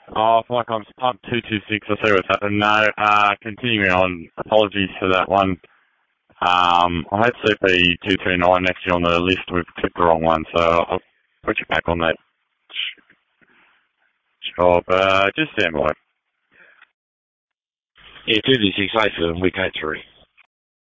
Oh, like I'm pump 226. I see what's happened. No, continuing on. Apologies for that one. I had CP 239 next year on the list. We've clicked the wrong one, so I'll put you back on that job. Just stand by. Yeah, 226 for week 8 3.